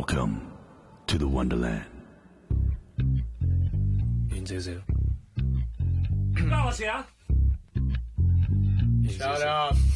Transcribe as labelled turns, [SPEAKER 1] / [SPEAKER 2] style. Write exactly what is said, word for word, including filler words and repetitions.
[SPEAKER 1] Welcome to the Wonderland.
[SPEAKER 2] 尹姐姐，
[SPEAKER 3] 大小强
[SPEAKER 2] 尹姐
[SPEAKER 4] Shout
[SPEAKER 2] 姐
[SPEAKER 4] out.